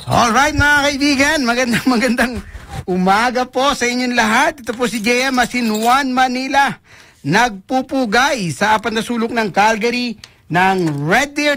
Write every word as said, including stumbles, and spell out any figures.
Alright mga kaibigan, magandang magandang umaga po sa inyong lahat. Ito po si J M Asinwan, Manila. Nagpupugay sa apat na sulok ng Calgary ng Red Deer